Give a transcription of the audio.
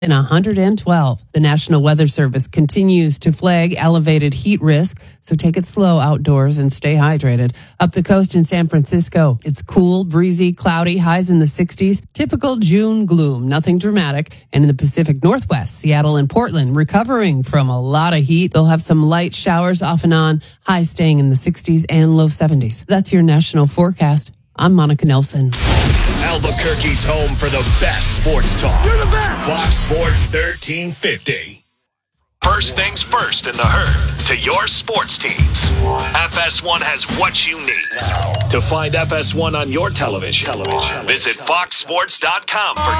and 112. The National Weather Service continues to flag elevated heat risk, so take it slow outdoors and stay hydrated. Up the coast in San Francisco, it's cool, breezy, cloudy, highs in the 60s. Typical June gloom, nothing dramatic. And in the Pacific Northwest, Seattle and Portland, recovering from a lot of heat. They'll have some light showers off and on, highs staying in the 60s and low 70s. That's your national forecast. I'm Monica Nelson. Albuquerque's home for the best sports talk. You're the best! Fox Sports 1350. First things first in the herd to your sports teams. FS1 has what you need. To find FS1 on your television, Visit foxsports.com for